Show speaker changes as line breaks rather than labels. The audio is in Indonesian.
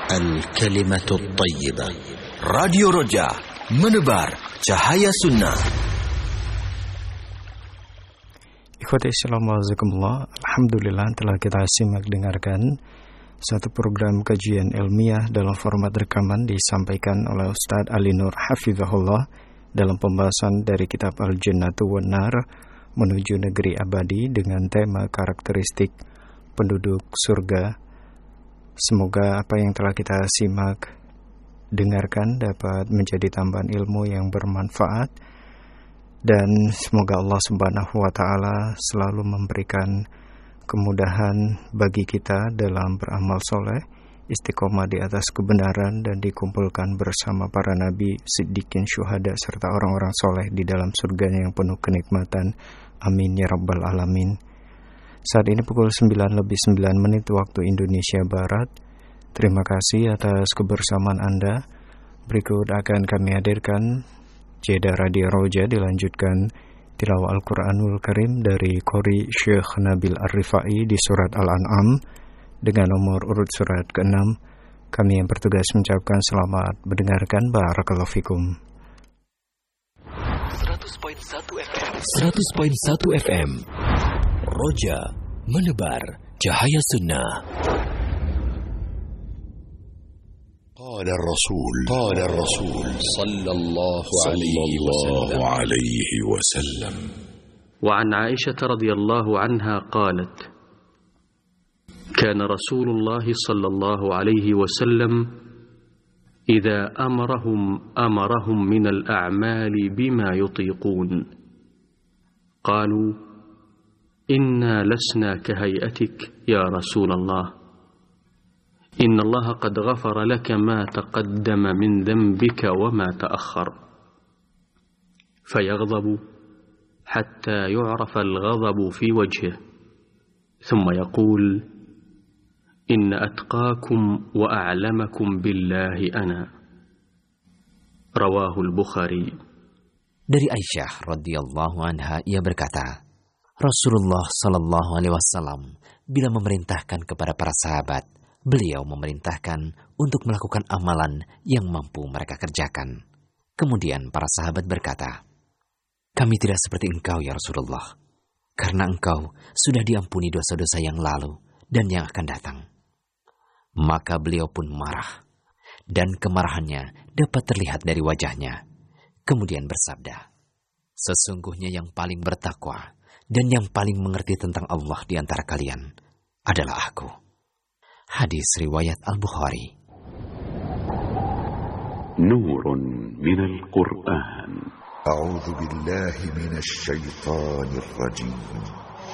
Al-Kalimatul Tayyibah. Radio Roja, menebar cahaya sunnah.
Ikhwati Assalamualaikum. Alhamdulillah telah kita simak dengarkan satu program kajian ilmiah dalam format rekaman disampaikan oleh Ustadz Ali Nur Hafizahullah dalam pembahasan dari kitab Al-Jannatu wan Nar menuju negeri abadi dengan tema karakteristik penduduk surga. Semoga apa yang telah kita simak dengarkan dapat menjadi tambahan ilmu yang bermanfaat, dan semoga Allah Subhanahu wa Ta'ala selalu memberikan kemudahan bagi kita dalam beramal soleh, istiqomah di atas kebenaran, dan dikumpulkan bersama para nabi, siddiqin, syuhada, serta orang-orang soleh di dalam surganya yang penuh kenikmatan. Amin ya rabbal alamin. Saat ini pukul 9:09 waktu Indonesia Barat. Terima kasih atas kebersamaan Anda. Berikut akan kami hadirkan Jeda Radio Roja, dilanjutkan tilawah Al-Quranul Karim dari Qori Syekh Nabil Ar-Rifai di surat Al-An'am dengan nomor urut surat ke-6. Kami yang bertugas mengucapkan selamat mendengarkan. Barakallahu fikum.
100.1 FM Roja, menebar cahaya sunnah. قال الرسول صلى الله عليه وسلم.
وعن عائشة رضي الله عنها قالت: كان رسول الله صلى الله عليه وسلم إذا أمرهم من الأعمال بما يطيقون قالوا: إنا لسنا كهيئتك يا رسول الله، إن الله قد غفر لك ما تقدم من ذنبك وما تأخر، فيغضب حتى يعرف الغضب في وجهه، ثم يقول: إن أتقاكم وأعلمكم بالله أنا. رواه البخاري.
Dari Aisyah radhiyallahu anha, ia berkata, Rasulullah sallallahu alaihi wasallam bila memerintahkan kepada para sahabat, beliau memerintahkan untuk melakukan amalan yang mampu mereka kerjakan. Kemudian para sahabat berkata, kami tidak seperti engkau ya Rasulullah, karena engkau sudah diampuni dosa-dosa yang lalu dan yang akan datang. Maka beliau pun marah, dan kemarahannya dapat terlihat dari wajahnya. Kemudian bersabda, sesungguhnya yang paling bertakwa dan yang paling mengerti tentang Allah di antara kalian adalah aku. Hadis riwayat Al-Bukhari.
Nurun minal Qur'an.
A'udzu billahi minasy syaithanir rajim.